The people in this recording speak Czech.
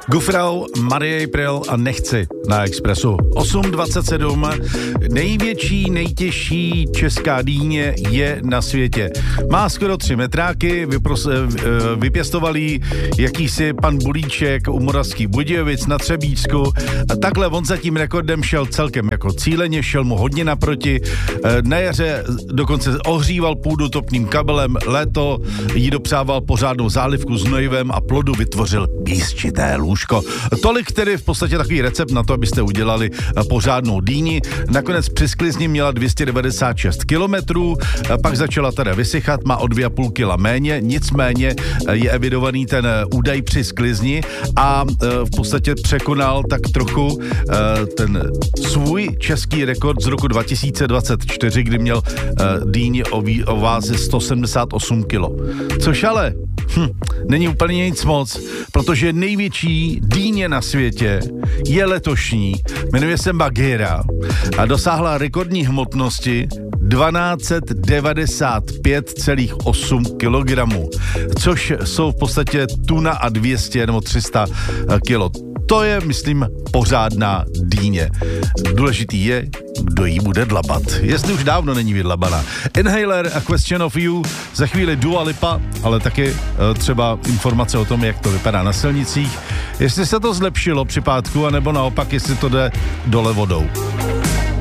Gufrau, Marie April a Nechci na Expressu. 8.27, největší, nejtěžší česká dýně je na světě. Má skoro 3 metráky, vypěstoval jí jakýsi pan Bulíček u Moravských Budějovic na Třebíčsku. A takhle on za tím rekordem šel celkem jako cíleně, šel mu hodně naproti. Na jaře dokonce ohříval půdu topným kabelem, léto jí dopřával pořádnou zálivku s hnojivem a plodu vytvořil písčité lůžko. Tolik tedy v podstatě takový recept na to, abyste udělali pořádnou dýni. Nakonec při sklizni měla 296 kilometrů, pak začala teda vysychat, má o 2,5 kila méně, nicméně je evidovaný ten údaj při sklizni a v podstatě překonal tak trochu ten svůj český rekord z roku 2024, kdy měl dýni o váze 178 kilo. Což ale není úplně nic moc, protože největší dýně na světě je letošní, jmenuje se Bagheera a dosáhla rekordní hmotnosti 1295,8 kg, což jsou v podstatě tuna a 200 nebo 300 kilo. To je, myslím, pořádná dýně. Důležitý je, kdo jí bude dlabat. Jestli už dávno není vydlabaná. Inhaler a Question of You, za chvíli Dua Lipa, ale taky třeba informace o tom, jak to vypadá na silnicích. Jestli se to zlepšilo při pátku, anebo naopak, jestli to jde dole vodou.